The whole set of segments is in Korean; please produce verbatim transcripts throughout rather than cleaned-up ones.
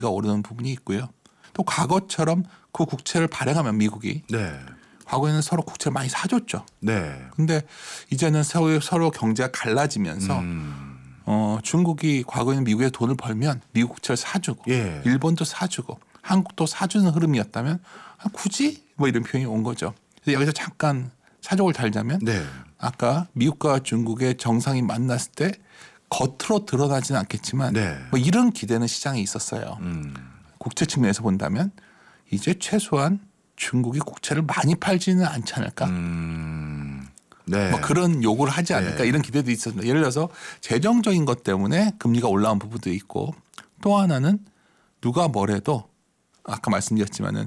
오르는 부분이 있고요. 또 과거처럼 그 국채를 발행하면 미국이 네. 과거에는 서로 국채를 많이 사줬죠. 네. 근데 이제는 서로, 서로 경제가 갈라지면서 음. 어, 중국이 과거에는 미국에 돈을 벌면 미국 국채를 사주고 예. 일본도 사주고 한국도 사주는 흐름이었다면 아, 굳이 뭐 이런 표현이 온 거죠. 그래서 여기서 잠깐 사족을 달자면 네. 아까 미국과 중국의 정상이 만났을 때 겉으로 드러나지는 않겠지만 네. 뭐 이런 기대는 시장에 있었어요. 음. 국채 측면에서 본다면 이제 최소한 중국이 국채를 많이 팔지는 않지 않을까. 음. 네. 뭐 그런 요구를 하지 않을까 네. 이런 기대도 있었습니다. 예를 들어서 재정적인 것 때문에 금리가 올라온 부분도 있고 또 하나는 누가 뭐래도 아까 말씀드렸지만은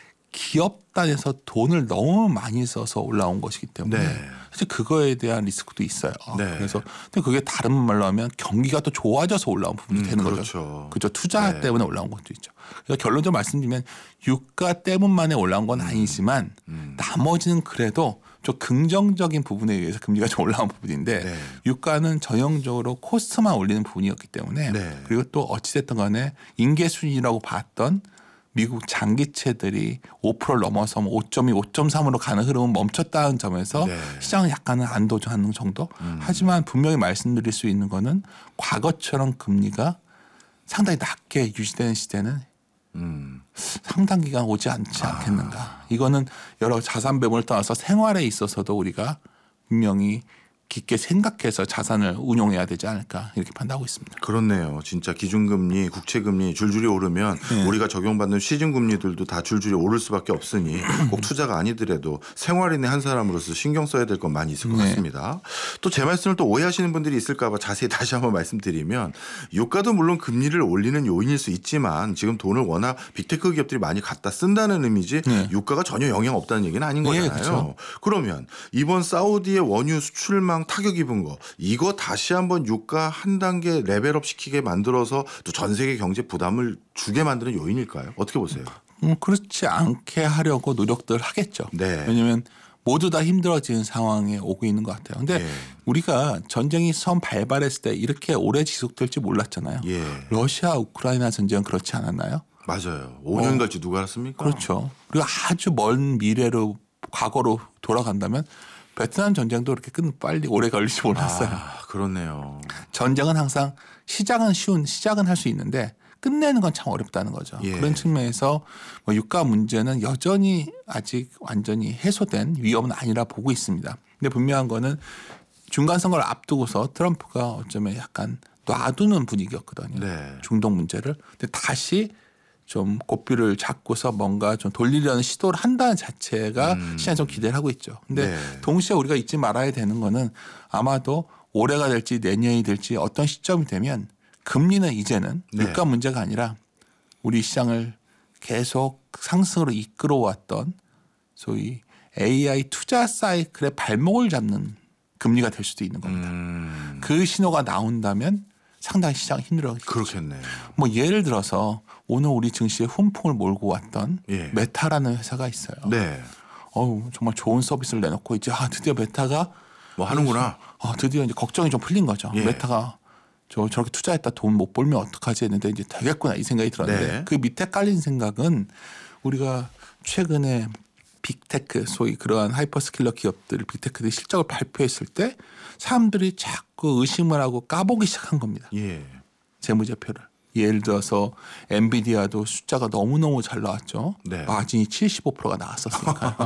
기업단에서 돈을 너무 많이 써서 올라온 것이기 때문에 네. 사실 그거에 대한 리스크도 있어요. 네. 그래서 근데 그게 다른 말로 하면 경기가 또 좋아져서 올라온 부분이 음, 되는 그렇죠. 거죠. 그죠. 투자 네. 때문에 올라온 것도 있죠. 그래서 결론적으로 말씀드리면 유가 때문만에 올라온 건 아니지만 음. 나머지는 그래도 좀 긍정적인 부분에 의해서 금리가 좀 올라온 부분인데 네. 유가는 전형적으로 코스트만 올리는 부분이었기 때문에 네. 그리고 또 어찌됐든 간에 인계순이라고 봤던 미국 장기채들이 오 퍼센트를 넘어서 오 점 이, 오 점 삼으로 가는 흐름은 멈췄다는 점에서 네. 시장은 약간은 안도하는 정도. 음. 하지만 분명히 말씀드릴 수 있는 거는 과거처럼 금리가 상당히 낮게 유지되는 시대는 음. 상당 기간 오지 않지 않겠는가. 아. 이거는 여러 자산 배분을 떠나서 생활에 있어서도 우리가 분명히 깊게 생각해서 자산을 운용해야 되지 않을까 이렇게 판단하고 있습니다. 그렇네요. 진짜 기준금리, 국채금리 줄줄이 오르면 네. 우리가 적용받는 시중금리들도 다 줄줄이 오를 수밖에 없으니 꼭 투자가 아니더라도 생활인의 한 사람으로서 신경 써야 될 건 많이 있을 것 네. 같습니다. 또 제 말씀을 또 오해하시는 분들이 있을까 봐 자세히 다시 한번 말씀드리면 유가도 물론 금리를 올리는 요인일 수 있지만 지금 돈을 워낙 빅테크 기업들이 많이 갖다 쓴다는 의미지 네. 유가가 전혀 영향 없다는 얘기는 아닌 네, 거잖아요. 그렇죠. 그러면 이번 사우디의 원유 수출망 타격 입은 거 이거 다시 한번 유가 한 단계 레벨업 시키게 만들어서 또 전 세계 경제 부담을 주게 만드는 요인일까요? 어떻게 보세요? 음, 그렇지 않게 하려고 노력들 하겠죠. 네. 왜냐하면 모두 다 힘들어지는 상황에 오고 있는 것 같아요. 근데 예. 우리가 전쟁이 처음 발발했을 때 이렇게 오래 지속될지 몰랐잖아요. 예. 러시아 우크라이나 전쟁은 그렇지 않았나요? 맞아요. 오 년 어. 갈지 누가 알았습니까? 그렇죠. 그리고 아주 먼 미래로 과거로 돌아간다면 베트남 전쟁도 그렇게 끝 빨리 오래 걸릴지 몰랐어요. 아, 그렇네요. 전쟁은 항상 시작은 쉬운 시작은 할 수 있는데 끝내는 건 참 어렵다는 거죠. 예. 그런 측면에서 뭐 유가 문제는 여전히 아직 완전히 해소된 위험은 아니라 보고 있습니다. 근데 분명한 거는 중간 선거를 앞두고서 트럼프가 어쩌면 약간 놔두는 분위기였거든요. 네. 중동 문제를. 근데 다시 좀 고삐를 잡고서 뭔가 좀 돌리려는 시도를 한다는 자체가 음. 시장이 좀 기대를 하고 있죠. 근데 네. 동시에 우리가 잊지 말아야 되는 거는 아마도 올해가 될지 내년이 될지 어떤 시점이 되면 금리는 이제는 네. 유가 문제가 아니라 우리 시장을 계속 상승으로 이끌어왔던 소위 에이아이 투자 사이클의 발목을 잡는 금리가 될 수도 있는 겁니다. 음. 그 신호가 나온다면 상당히 시장이 힘들어지죠. 그렇겠네요. 뭐 예를 들어서 오늘 우리 증시에 훈풍을 몰고 왔던 예. 메타라는 회사가 있어요. 네. 어우, 정말 좋은 서비스를 내놓고 이제 아, 드디어 메타가 뭐 하는구나. 아, 드디어 이제 걱정이 좀 풀린 거죠. 예. 메타가 저 저렇게 투자했다 돈 못 벌면 어떡하지 했는데 이제 되겠구나 이 생각이 들었는데 네. 그 밑에 깔린 생각은 우리가 최근에 빅테크 소위 그러한 하이퍼스킬러 기업들 빅테크들이 실적을 발표했을 때 사람들이 자꾸 의심을 하고 까보기 시작한 겁니다. 예. 재무제표를. 예를 들어서 엔비디아도 숫자가 너무너무 잘 나왔죠. 네. 마진이 칠십오 퍼센트가 나왔었으니까요.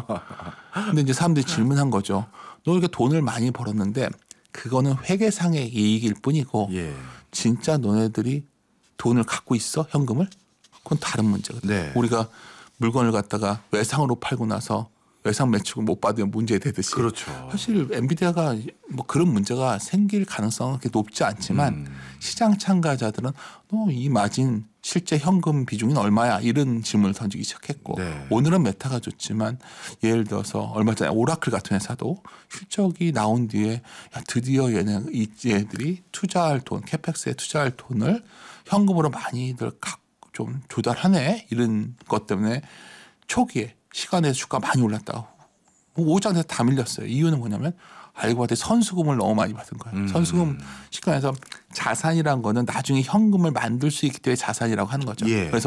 근데 이제 사람들이 질문한 거죠. 너 이렇게 돈을 많이 벌었는데 그거는 회계상의 이익일 뿐이고 예. 진짜 너네들이 돈을 갖고 있어? 현금을? 그건 다른 문제거든요. 네. 우리가 물건을 갖다가 외상으로 팔고 나서 외상 매출을 못 받으면 문제 되듯이. 그렇죠. 사실 엔비디아가 뭐 그런 문제가 생길 가능성은 그렇게 높지 않지만 음. 시장 참가자들은 너 이 마진 실제 현금 비중이 얼마야 이런 질문을 던지기 시작했고 네. 오늘은 메타가 좋지만 예를 들어서 얼마 전에 오라클 같은 회사도 실적이 나온 뒤에 야, 드디어 얘네 이 얘들이 투자할 돈 캐펙스에 투자할 돈을 현금으로 많이들 각 좀 조달하네 이런 것 때문에 초기에 시간에 주가 많이 올랐다고 오장에서 다 밀렸어요. 이유는 뭐냐면 알고 봤더니 선수금을 너무 많이 받은 거예요. 음. 선수금 시간에서 자산이란 거는 나중에 현금을 만들 수 있기 때문에 자산이라고 하는 거죠. 예. 그래서